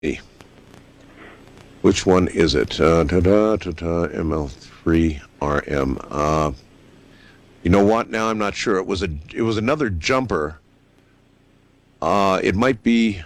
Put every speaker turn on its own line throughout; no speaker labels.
Which one is it? ML3RM. You know what? Now I'm not sure. It was another jumper. It might be.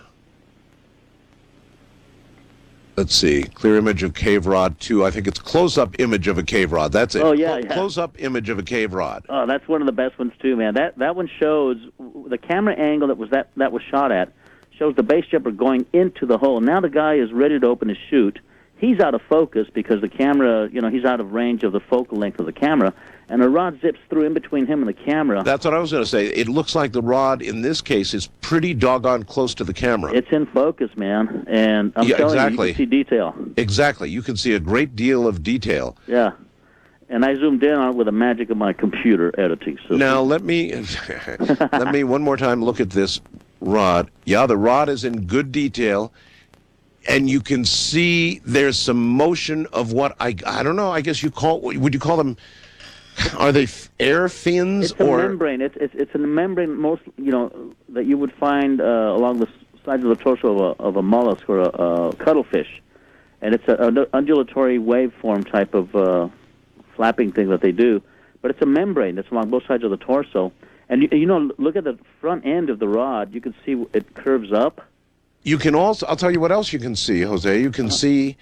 Let's see. Clear image of cave rod 2. I think it's close-up image of a cave rod. That's it.
Oh, yeah.
Close-up image of a cave rod.
Oh, that's one of the best ones too, man. That one shows the camera angle that was shot at shows the base jumper going into the hole. Now the guy is ready to open his chute. He's out of focus because the camera, he's out of range of the focal length of the camera, and the rod zips through in between him and the camera.
That's what I was going to say. It looks like the rod in this case is pretty doggone close to the camera.
It's in focus, man, and I'm telling you, you can see detail.
Exactly. You can see a great deal of detail.
Yeah. And I zoomed in on it with the magic of my computer editing system.
Now, let me one more time look at this rod. Yeah, the rod is in good detail. And you can see there's some motion of what I don't know. I guess would you call them? Are they air fins
it's or? It's a membrane. It's a membrane that you would find along the sides of the torso of a mollusk or a cuttlefish, and it's an undulatory waveform type of flapping thing that they do. But it's a membrane that's along both sides of the torso, and look at the front end of the rod. You can see it curves up.
You can also, I'll tell you what else you can see, Jose. You can see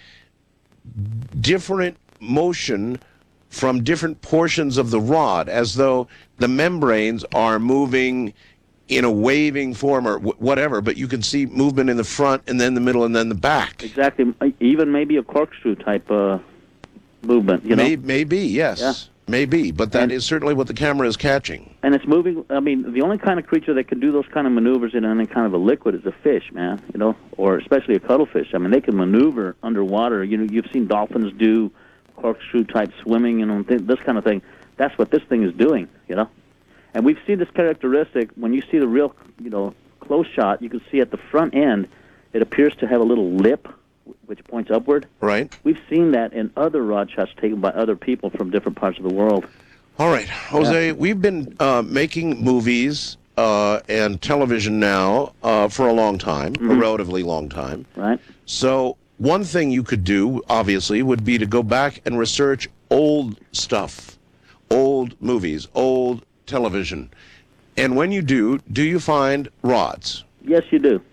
different motion from different portions of the rod, as though the membranes are moving in a waving form or whatever, but you can see movement in the front and then the middle and then the back.
Exactly. Even maybe a corkscrew type movement,
Maybe, yes. Yeah. Maybe, but that is certainly what the camera is catching.
And it's moving. I mean, the only kind of creature that can do those kind of maneuvers in any kind of a liquid is a fish, man, or especially a cuttlefish. I mean, they can maneuver underwater. You've seen dolphins do corkscrew-type swimming, this kind of thing. That's what this thing is doing, And we've seen this characteristic. When you see the real, close shot, you can see at the front end, it appears to have a little lip, which points upward.
Right.
We've seen that in other rod shots taken by other people from different parts of the world.
All right, Jose, we've been making movies and television now for a long time, a relatively long time.
Right.
So one thing you could do, obviously, would be to go back and research old stuff, old movies, old television. And when you do you find rods?
Yes, you do.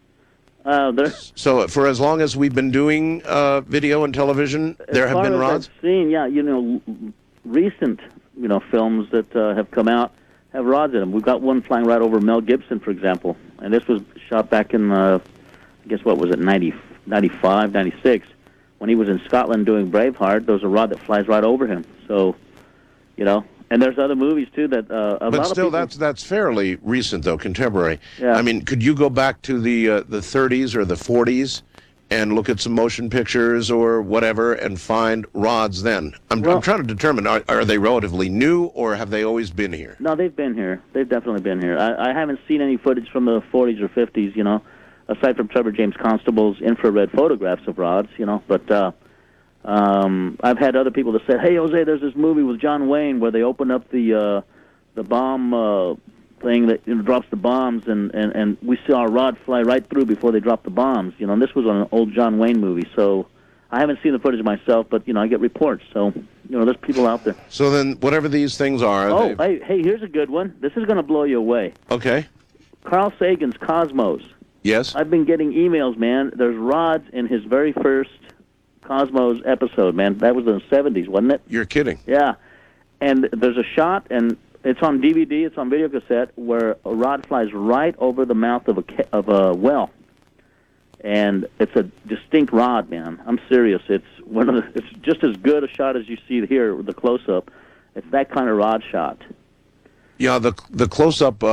So for as long as we've been doing video and television, there have been rods?
I've seen, recent, films that have come out have rods in them. We've got one flying right over Mel Gibson, for example. And this was shot back in, I guess, what was it, 95, 96. When he was in Scotland doing Braveheart, there's a rod that flies right over him. So, and there's other movies, too, that
But still, that's fairly recent, though, contemporary.
Yeah.
I mean, could you go back to the 30s or the 40s and look at some motion pictures or whatever and find rods then? I'm trying to determine, are they relatively new or have they always been here?
No, they've been here. They've definitely been here. I haven't seen any footage from the 40s or 50s, aside from Trevor James Constable's infrared photographs of rods, but... I've had other people that said, "Hey, Jose, there's this movie with John Wayne where they open up the bomb thing that drops the bombs, and we saw a rod fly right through before they dropped the bombs." And this was on an old John Wayne movie, so I haven't seen the footage myself, but I get reports. So there's people out there.
So then, whatever these things are.
Oh, hey, here's a good one. This is going to blow you away.
Okay.
Carl Sagan's Cosmos.
Yes.
I've been getting emails, man. There's rods in his very first Cosmos episode, man. That was in the 70s, wasn't it?
You're kidding.
Yeah. And there's a shot, and it's on DVD, it's on video cassette, where a rod flies right over the mouth of a well. And it's a distinct rod, man. I'm serious. It's just as good a shot as you see here with the close-up. It's that kind of rod shot.
Yeah, the close-up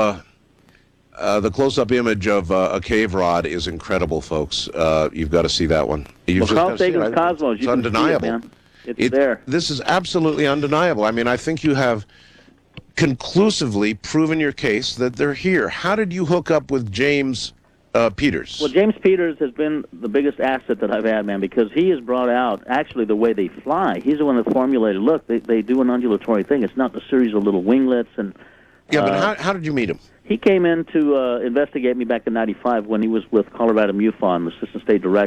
image of a cave rod is incredible, folks. You've got to see that one.
Carl Sagan's Cosmos.
It's undeniable.
See it, man. It's there.
This is absolutely undeniable. I mean, I think you have conclusively proven your case that they're here. How did you hook up with James Peters?
Well, James Peters has been the biggest asset that I've had, man, because he has brought out actually the way they fly. He's the one that formulated, look, they do an undulatory thing. It's not a series of little winglets and
Yeah, but how did you meet him?
He came in to investigate me back in '95 when he was with Colorado MUFON, the Assistant State Director.